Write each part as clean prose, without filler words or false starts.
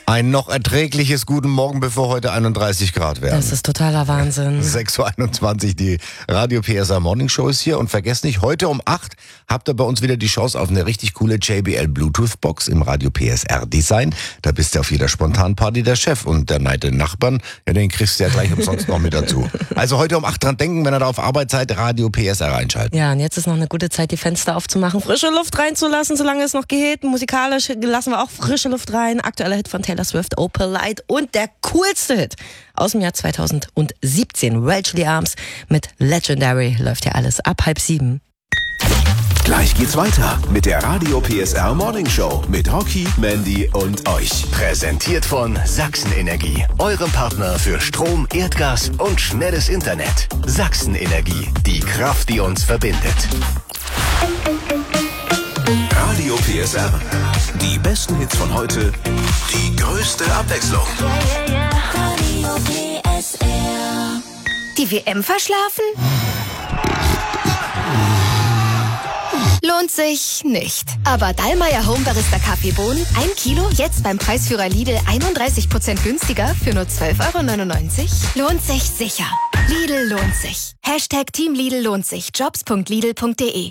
Ein noch erträgliches Guten Morgen, bevor heute 31 Grad werden. Das ist totaler Wahnsinn. 6.21 Uhr, die Radio PSR Morning Show ist hier. Und vergesst nicht, heute um 8 habt ihr bei uns wieder die Chance auf eine richtig coole JBL Bluetooth Box im Radio PSR Design. Da bist du auf jeder Spontanparty der Chef und der neide Nachbarn, ja, den kriegst du ja gleich umsonst noch mit dazu. Also heute um 8 dran denken, wenn ihr da auf Arbeit seid, Radio PSR einschalten. Ja, und jetzt ist noch eine gute Zeit, die Fenster aufzumachen, frische Luft reinzulassen, solange es noch geht. Musikalisch lassen wir auch frische Luft rein. Aktueller Hit von Taylor Swift, Opalite, und der coolste Hit aus dem Jahr 2017, Welshly Arms mit Legendary, läuft ja alles ab 6:30. Gleich geht's weiter mit der Radio PSR Morning Show mit Rocky, Mandy und euch. Präsentiert von Sachsenenergie, eurem Partner für Strom, Erdgas und schnelles Internet. Sachsenenergie, die Kraft, die uns verbindet. Radio PSR. Die besten Hits von heute, die größte Abwechslung. Radio PSR. Die WM verschlafen? Lohnt sich nicht. Aber Dallmayr Home Barista Kaffeebohnen, 1 Kilo, jetzt beim Preisführer Lidl 31% günstiger für nur 12,99 €? Lohnt sich sicher. Lidl lohnt sich. Hashtag Team Lidl lohnt sich. Jobs.lidl.de.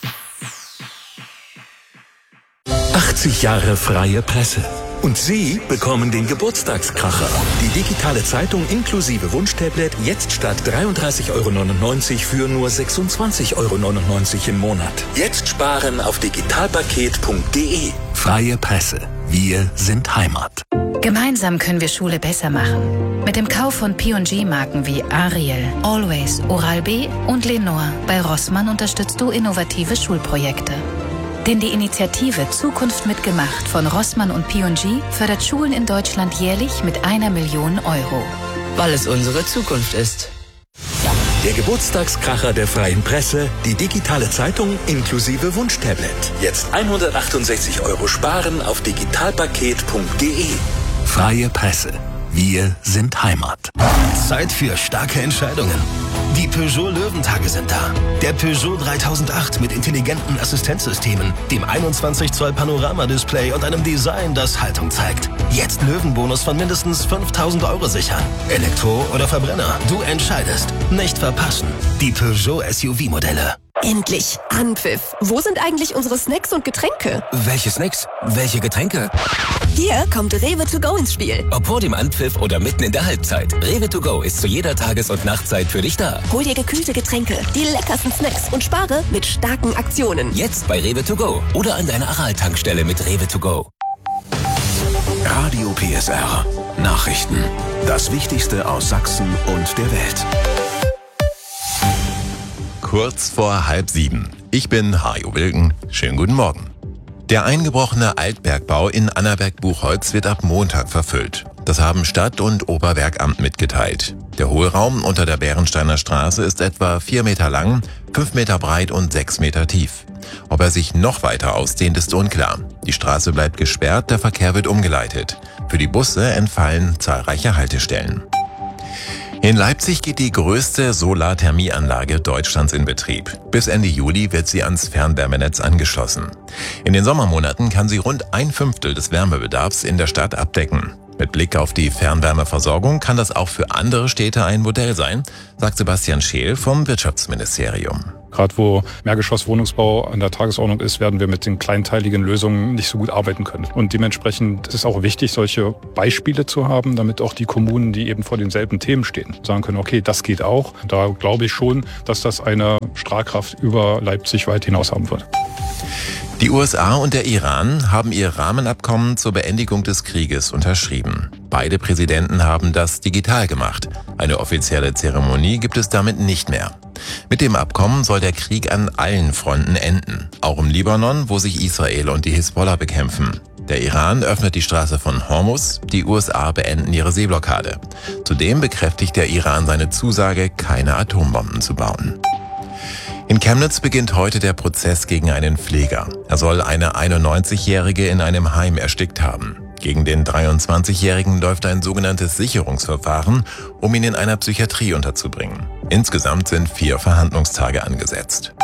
80 Jahre freie Presse. Und Sie bekommen den Geburtstagskracher. Die digitale Zeitung inklusive Wunschtablet jetzt statt 33,99 € für nur 26,99 € im Monat. Jetzt sparen auf digitalpaket.de. Freie Presse. Wir sind Heimat. Gemeinsam können wir Schule besser machen. Mit dem Kauf von P&G-Marken wie Ariel, Always, Oral-B und Lenore bei Rossmann unterstützt du innovative Schulprojekte. Denn die Initiative Zukunft mitgemacht von Rossmann und P&G fördert Schulen in Deutschland jährlich mit 1 Million €. Weil es unsere Zukunft ist. Der Geburtstagskracher der freien Presse, die digitale Zeitung inklusive Wunschtablet. Jetzt 168 € sparen auf digitalpaket.de. Freie Presse. Wir sind Heimat. Zeit für starke Entscheidungen. Die Peugeot Löwentage sind da. Der Peugeot 3008 mit intelligenten Assistenzsystemen, dem 21 Zoll Panoramadisplay und einem Design, das Haltung zeigt. Jetzt Löwenbonus von mindestens 5.000 € sichern. Elektro oder Verbrenner, du entscheidest. Nicht verpassen. Die Peugeot SUV-Modelle. Endlich Anpfiff. Wo sind eigentlich unsere Snacks und Getränke? Welche Snacks? Welche Getränke? Hier kommt Rewe to go ins Spiel. Ob vor dem Anpfiff oder mitten in der Halbzeit. Rewe to go ist zu jeder Tages- und Nachtzeit für dich da. Hol dir gekühlte Getränke, die leckersten Snacks und spare mit starken Aktionen. Jetzt bei Rewe to go oder an deiner Aral-Tankstelle mit Rewe to go. Radio PSR. Nachrichten. Das Wichtigste aus Sachsen und der Welt. Kurz vor 6:30. Ich bin Hajo Wilken. Schönen guten Morgen. Der eingebrochene Altbergbau in Annaberg-Buchholz wird ab Montag verfüllt. Das haben Stadt- und Oberwerkamt mitgeteilt. Der Hohlraum unter der Bärensteiner Straße ist etwa 4 Meter lang, 5 Meter breit und 6 Meter tief. Ob er sich noch weiter ausdehnt, ist unklar. Die Straße bleibt gesperrt, der Verkehr wird umgeleitet. Für die Busse entfallen zahlreiche Haltestellen. In Leipzig geht die größte Solarthermieanlage Deutschlands in Betrieb. Bis Ende Juli wird sie ans Fernwärmenetz angeschlossen. In den Sommermonaten kann sie rund 1/5 des Wärmebedarfs in der Stadt abdecken. Mit Blick auf die Fernwärmeversorgung kann das auch für andere Städte ein Modell sein, sagt Sebastian Scheel vom Wirtschaftsministerium. Gerade wo Mehrgeschosswohnungsbau an der Tagesordnung ist, werden wir mit den kleinteiligen Lösungen nicht so gut arbeiten können. Und dementsprechend ist es auch wichtig, solche Beispiele zu haben, damit auch die Kommunen, die eben vor denselben Themen stehen, sagen können, okay, das geht auch. Da glaube ich schon, dass das eine Strahlkraft über Leipzig weit hinaus haben wird. Die USA und der Iran haben ihr Rahmenabkommen zur Beendigung des Krieges unterschrieben. Beide Präsidenten haben das digital gemacht. Eine offizielle Zeremonie gibt es damit nicht mehr. Mit dem Abkommen soll der Krieg an allen Fronten enden, auch im Libanon, wo sich Israel und die Hisbollah bekämpfen. Der Iran öffnet die Straße von Hormuz, die USA beenden ihre Seeblockade. Zudem bekräftigt der Iran seine Zusage, keine Atombomben zu bauen. In Chemnitz beginnt heute der Prozess gegen einen Pfleger. Er soll eine 91-Jährige in einem Heim erstickt haben. Gegen den 23-Jährigen läuft ein sogenanntes Sicherungsverfahren, um ihn in einer Psychiatrie unterzubringen. Insgesamt sind 4 Verhandlungstage angesetzt.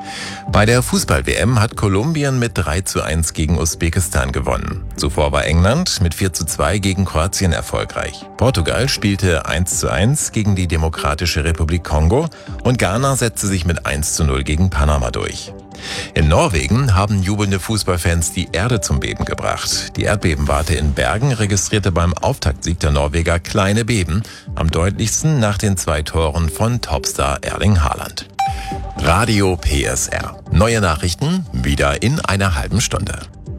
Bei der Fußball-WM hat Kolumbien mit 3:1 gegen Usbekistan gewonnen. Zuvor war England mit 4:2 gegen Kroatien erfolgreich. Portugal spielte 1:1 gegen die Demokratische Republik Kongo und Ghana setzte sich mit 1:0 gegen Panama durch. In Norwegen haben jubelnde Fußballfans die Erde zum Beben gebracht. Die Erdbebenwarte in Bergen registrierte beim Auftaktsieg der Norweger kleine Beben, am deutlichsten nach den 2 Toren von Topstar Erling Haaland. Radio PSR. Neue Nachrichten wieder in einer halben Stunde.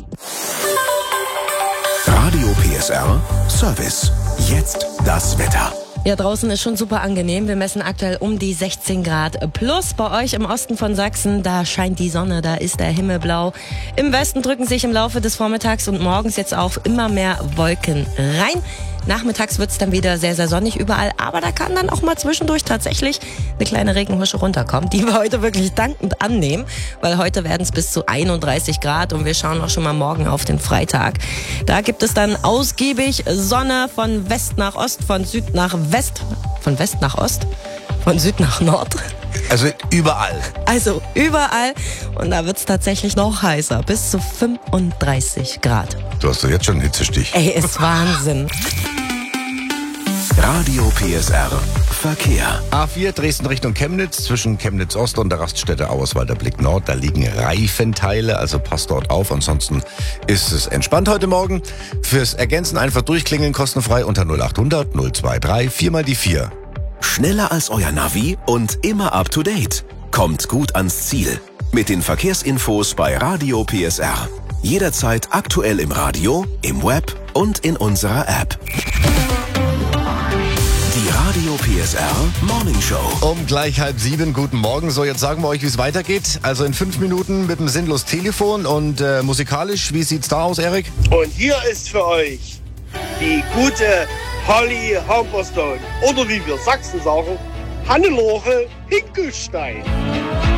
Radio PSR Service. Jetzt das Wetter. Ja, draußen ist schon super angenehm. Wir messen aktuell um die 16 Grad plus. Bei euch im Osten von Sachsen, da scheint die Sonne, da ist der Himmel blau. Im Westen drücken sich im Laufe des Vormittags und morgens jetzt auch immer mehr Wolken rein. Nachmittags wird's dann wieder sehr, sehr sonnig überall, aber da kann dann auch mal zwischendurch tatsächlich eine kleine Regenhusche runterkommen, die wir heute wirklich dankend annehmen, weil heute werden es bis zu 31 Grad und wir schauen auch schon mal morgen auf den Freitag. Da gibt es dann ausgiebig Sonne von West nach Ost, von Süd nach West, von West nach Ost, von Süd nach Nord. Also überall. Also überall. Und da wird's tatsächlich noch heißer. Bis zu 35 Grad. Du hast doch jetzt schon einen Hitzestich. Ey, ist Wahnsinn. Radio PSR Verkehr. A4 Dresden Richtung Chemnitz, zwischen Chemnitz Ost und der Raststätte Auerswalder Blick Nord. Da liegen Reifenteile, also passt dort auf. Ansonsten ist es entspannt heute Morgen. Fürs Ergänzen einfach durchklingeln, kostenfrei unter 0800 023 4 mal die 4. Schneller als euer Navi und immer up to date. Kommt gut ans Ziel. Mit den Verkehrsinfos bei Radio PSR. Jederzeit aktuell im Radio, im Web und in unserer App. Die Radio PSR Morning Show. Um gleich 6:30. Guten Morgen. So, jetzt sagen wir euch, wie es weitergeht. Also in 5 Minuten mit dem sinnlos Telefon und musikalisch. Wie sieht's da aus, Erik? Und hier ist für euch die gute Holly Humberstone. Oder wie wir Sachsen sagen, Hannelore Hinkelstein.